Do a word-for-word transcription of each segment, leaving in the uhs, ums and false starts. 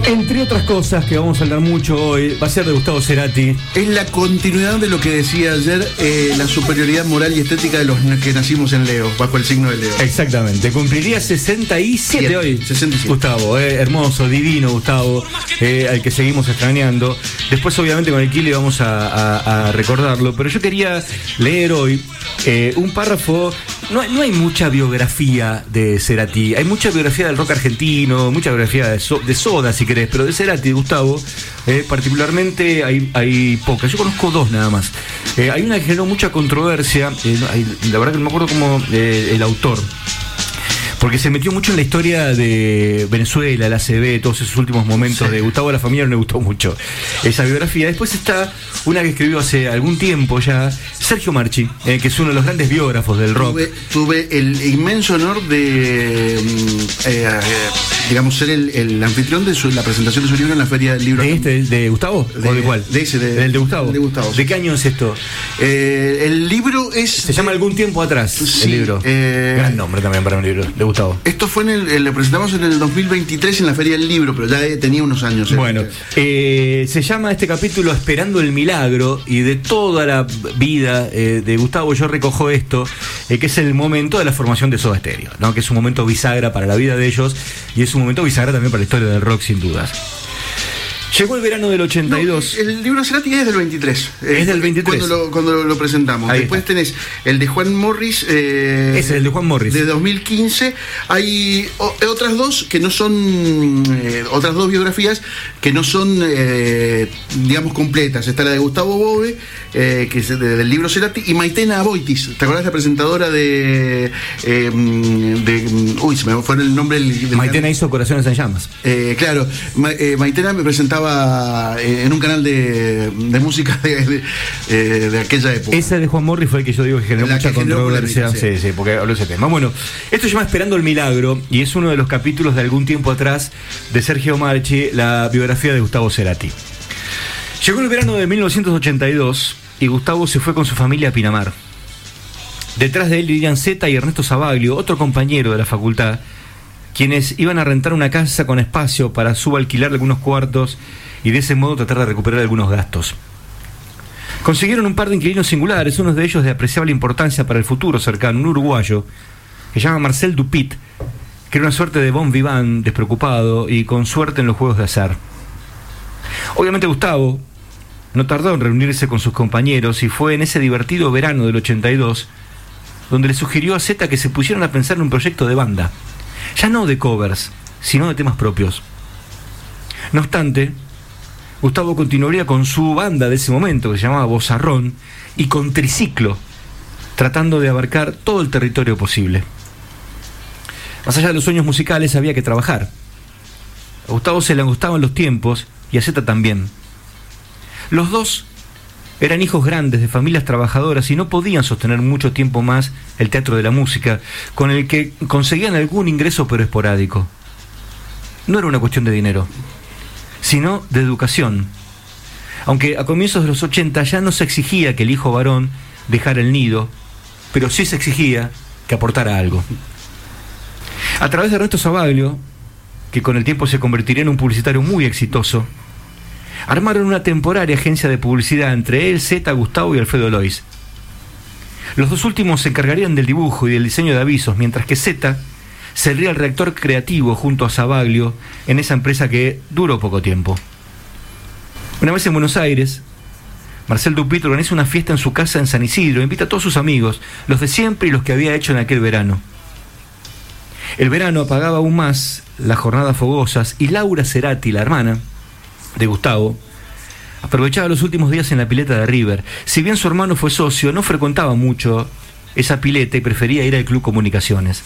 Entre otras cosas que vamos a hablar mucho hoy, va a ser de Gustavo Cerati. Es la continuidad de lo que decía ayer, eh, la superioridad moral y estética de los que nacimos en Leo, bajo el signo de Leo. Exactamente, cumpliría sesenta y siete Siete. Hoy. sesenta y siete. Gustavo, eh, hermoso, divino Gustavo, eh, al que seguimos extrañando. Después, obviamente, con el Kili vamos a, a, a recordarlo, pero yo quería leer hoy eh, un párrafo. No, no hay mucha biografía de Cerati, hay mucha biografía del rock argentino, mucha biografía de, so, de Soda, si querés, pero de Cerati, Gustavo, eh, particularmente hay, hay pocas. Yo conozco dos nada más. Eh, hay una que generó mucha controversia, eh, no, hay, la verdad que no me acuerdo cómo eh, el autor, porque se metió mucho en la historia de Venezuela, la A C B, todos esos últimos momentos. Sí. De Gustavo a la familia no le gustó mucho esa biografía. Después está una que escribió hace algún tiempo ya, Sergio Marchi, eh, que es uno de los grandes biógrafos del rock. Tuve, tuve el inmenso honor de, eh, eh, digamos, ser el, el anfitrión de su, la presentación de su libro en la Feria del Libro. ¿De este, de Gustavo? De, ¿O de cuál? De ese, de, ¿Del de Gustavo? De Gustavo. ¿De qué año es esto? Eh, el libro es... Se llama Algún Tiempo Atrás, sí, el libro. Eh, Gran nombre también para un libro, de Gustavo. Esto fue en el, lo presentamos en el dos mil veintitrés en la Feria del Libro, pero ya tenía unos años. Eh. Bueno, eh, se llama este capítulo Esperando el Milagro, y de toda la vida eh, de Gustavo yo recojo esto, eh, que es el momento de la formación de Soda Stereo, ¿no? Que es un momento bisagra para la vida de ellos y es un momento bisagra también para la historia del rock, sin dudas. Llegó el verano del ochenta y dos. No, el libro de Cerati es del veintitrés. Es del veintitrés. Cuando lo, cuando lo presentamos. Ahí Después está. tenés el de Juan Morris. Eh, Ese es el de Juan Morris. De dos mil quince. Hay o, otras dos que no son. Eh, otras dos biografías que no son, eh, digamos, completas. Está la de Gustavo Bove, eh, que es de, del libro Cerati, y Maitena Aboitis. ¿Te acordás? La presentadora de. Eh, de uy, se me fue el nombre del. del Maitena hizo Corazones en Llamas. Eh, claro. Ma, eh, Maitena me presentaba en un canal de, de música de, de, de, de aquella época. Ese de Juan Morris fue el que yo digo que generó la mucha que generó controversia. Polémica, sí. sí, sí, porque habló ese tema. Bueno, esto se llama Esperando el Milagro y es uno de los capítulos de Algún Tiempo Atrás de Sergio Marchi, la biografía de Gustavo Cerati. Llegó el verano de mil novecientos ochenta y dos y Gustavo se fue con su familia a Pinamar. Detrás de él irían Zeta y Ernesto Savaglio, otro compañero de la facultad, quienes iban a rentar una casa con espacio para subalquilar algunos cuartos y de ese modo tratar de recuperar algunos gastos. Consiguieron un par de inquilinos singulares, uno de ellos de apreciable importancia para el futuro cercano, un uruguayo que se llama Marcel Dupit, que era una suerte de bon vivant, despreocupado y con suerte en los juegos de azar. Obviamente Gustavo no tardó en reunirse con sus compañeros y fue en ese divertido verano del ochenta y dos donde le sugirió a Zeta que se pusieran a pensar en un proyecto de banda, ya no de covers, sino de temas propios. No obstante, Gustavo continuaría con su banda de ese momento, que se llamaba Bozarrón, y con Triciclo, tratando de abarcar todo el territorio posible. Más allá de los sueños musicales, había que trabajar. A Gustavo se le gustaban los tiempos, y a Zeta también. Los dos eran hijos grandes de familias trabajadoras y no podían sostener mucho tiempo más el teatro de la música, con el que conseguían algún ingreso pero esporádico. No era una cuestión de dinero, sino de educación. Aunque a comienzos de los ochenta ya no se exigía que el hijo varón dejara el nido, pero sí se exigía que aportara algo. A través de Ernesto Savaglio, que con el tiempo se convertiría en un publicitario muy exitoso, armaron una temporaria agencia de publicidad entre él, Zeta, Gustavo y Alfredo Lois. Los dos últimos se encargarían del dibujo y del diseño de avisos, mientras que Zeta sería el redactor creativo junto a Savaglio en esa empresa que duró poco tiempo. Una vez en Buenos Aires, Marcel Dupit organiza una fiesta en su casa en San Isidro, invita a todos sus amigos, los de siempre y los que había hecho en aquel verano. El verano apagaba aún más las jornadas fogosas y Laura Cerati, la hermana de Gustavo, aprovechaba los últimos días en la pileta de River. Si bien su hermano fue socio, no frecuentaba mucho esa pileta y prefería ir al Club Comunicaciones.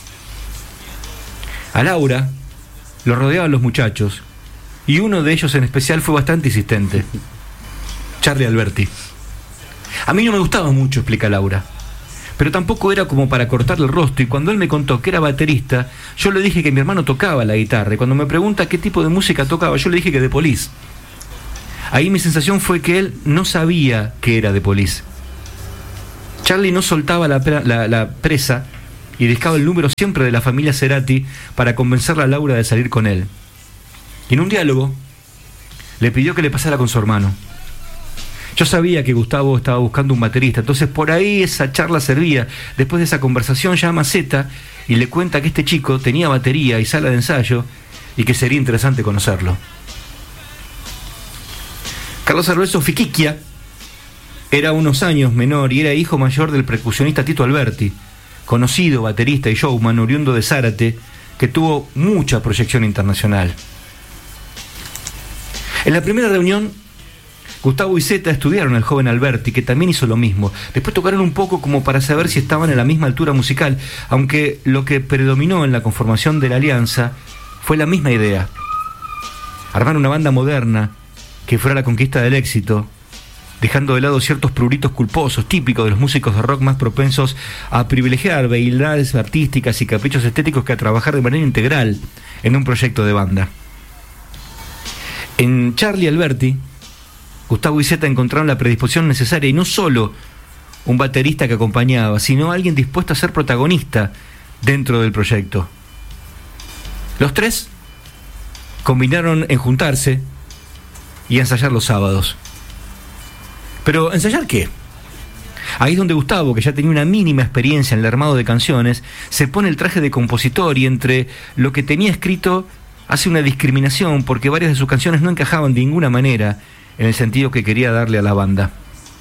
A Laura lo rodeaban los muchachos y uno de ellos en especial fue bastante insistente, Charlie Alberti. A mí no me gustaba mucho, explica Laura, pero tampoco era como para cortarle el rostro, y cuando él me contó que era baterista, yo le dije que mi hermano tocaba la guitarra, y cuando me pregunta qué tipo de música tocaba, yo le dije que de Police. Ahí mi sensación fue que él no sabía que era de Police. Charlie no soltaba la, la, la presa y dejaba el número siempre de la familia Cerati para convencerla a Laura de salir con él. Y en un diálogo le pidió que le pasara con su hermano. Yo sabía que Gustavo estaba buscando un baterista, entonces por ahí esa charla servía. Después de esa conversación llama a Zeta y le cuenta que este chico tenía batería y sala de ensayo y que sería interesante conocerlo. Carlos Alberto Fiquiquia era unos años menor y era hijo mayor del percusionista Tito Alberti, conocido baterista y showman oriundo de Zárate, que tuvo mucha proyección internacional. En la primera reunión, Gustavo y Zeta estudiaron al joven Alberti, que también hizo lo mismo. Después tocaron un poco como para saber si estaban a la misma altura musical, aunque lo que predominó en la conformación de la alianza fue la misma idea: armar una banda moderna que fuera la conquista del éxito, dejando de lado ciertos pruritos culposos típicos de los músicos de rock más propensos a privilegiar veilidades artísticas y caprichos estéticos que a trabajar de manera integral en un proyecto de banda. En Charlie Alberti, Gustavo y Zeta encontraron la predisposición necesaria, y no solo un baterista que acompañaba, sino alguien dispuesto a ser protagonista dentro del proyecto. Los tres combinaron en juntarse y ensayar los sábados. Pero, ¿ensayar qué? Ahí es donde Gustavo, que ya tenía una mínima experiencia en el armado de canciones, se pone el traje de compositor y entre lo que tenía escrito hace una discriminación porque varias de sus canciones no encajaban de ninguna manera en el sentido que quería darle a la banda.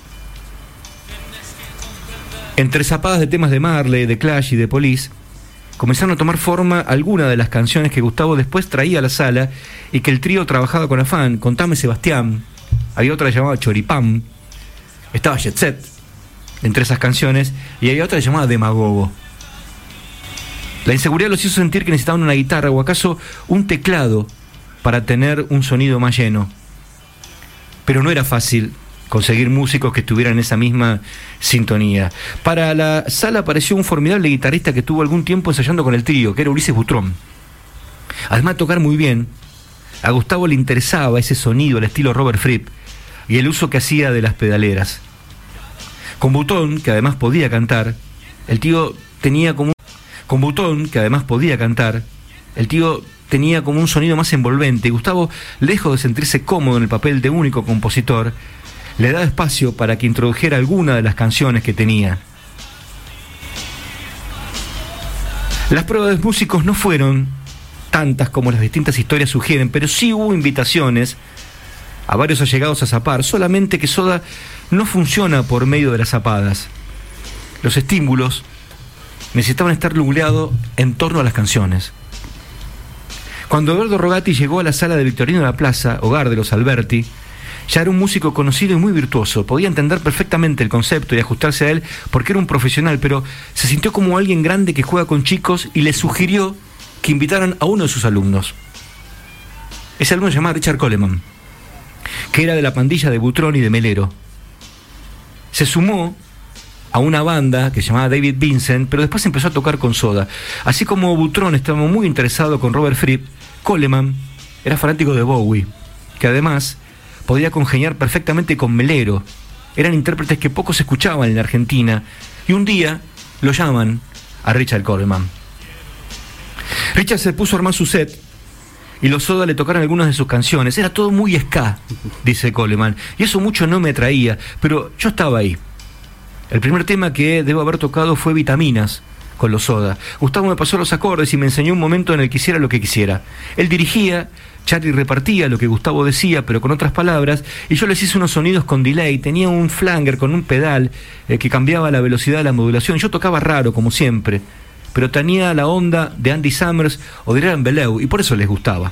Entre zapadas de temas de Marley, de Clash y de Police, comenzaron a tomar forma algunas de las canciones que Gustavo después traía a la sala y que el trío trabajaba con afán. Contame Sebastián, había otra llamada Choripam, estaba Jet Set entre esas canciones y había otra llamada Demagogo. La inseguridad los hizo sentir que necesitaban una guitarra o acaso un teclado para tener un sonido más lleno. Pero no era fácil conseguir músicos que estuvieran en esa misma sintonía. Para la sala apareció un formidable guitarrista que tuvo algún tiempo ensayando con el trío, que era Ulises Butrón. Además de tocar muy bien, a Gustavo le interesaba ese sonido al estilo Robert Fripp y el uso que hacía de las pedaleras. Con Butón, que además podía cantar, el tío tenía como un... Con Butón, que además podía cantar, el tío tenía como un sonido más envolvente, y Gustavo, lejos de sentirse cómodo en el papel de único compositor, le daba espacio para que introdujera alguna de las canciones que tenía. Las pruebas de músicos no fueron tantas como las distintas historias sugieren, pero sí hubo invitaciones a varios allegados a zapar, solamente que Soda no funciona por medio de las zapadas. Los estímulos necesitaban estar nucleados en torno a las canciones. Cuando Eduardo Rogati llegó a la sala de Victorino de la Plaza, hogar de los Alberti, ya era un músico conocido y muy virtuoso. Podía entender perfectamente el concepto y ajustarse a él porque era un profesional, pero se sintió como alguien grande que juega con chicos y le sugirió que invitaran a uno de sus alumnos. Ese alumno se llamaba Richard Coleman, que era de la pandilla de Butrón y de Melero. Se sumó a una banda que se llamaba David Vincent, pero después empezó a tocar con Soda. Así como Butrón estaba muy interesado con Robert Fripp, Coleman era fanático de Bowie, que además podía congeniar perfectamente con Melero. Eran intérpretes que pocos escuchaban en la Argentina, y un día lo llaman a Richard Coleman. Richard se puso a armar su set y los Soda le tocaron algunas de sus canciones. Era todo muy ska, dice Coleman, y eso mucho no me atraía, pero yo estaba ahí. El primer tema que debo haber tocado fue Vitaminas, con los Soda. Gustavo me pasó los acordes y me enseñó un momento en el que hiciera lo que quisiera. Él dirigía, Charlie repartía lo que Gustavo decía, pero con otras palabras, y yo les hice unos sonidos con delay. Tenía un flanger con un pedal eh, que cambiaba la velocidad de la modulación. Yo tocaba raro, como siempre, pero tenía la onda de Andy Summers o de Adrian Belew, y por eso les gustaba.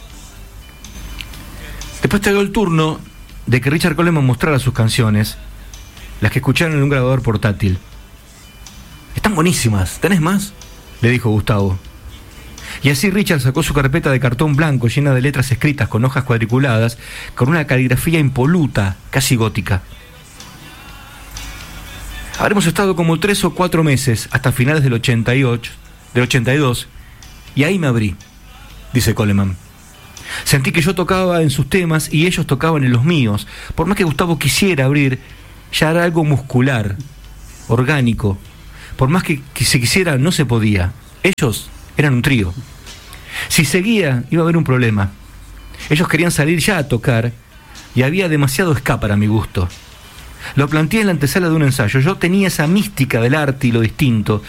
Después llegó el turno de que Richard Coleman mostrara sus canciones, las que escucharon en un grabador portátil. Están buenísimas, ¿tenés más?, le dijo Gustavo. Y así Richard sacó su carpeta de cartón blanco llena de letras escritas con hojas cuadriculadas, con una caligrafía impoluta, casi gótica. Habremos estado como tres o cuatro meses, hasta finales del ochenta y ocho, del ochenta y dos, y ahí me abrí, dice Coleman. Sentí que yo tocaba en sus temas y ellos tocaban en los míos. Por más que Gustavo quisiera abrir, ya era algo muscular, orgánico. Por más que, que se quisiera, no se podía. Ellos eran un trío. Si seguía, iba a haber un problema. Ellos querían salir ya a tocar y había demasiado ska para mi gusto. Lo planteé en la antesala de un ensayo. Yo tenía esa mística del arte y lo distinto,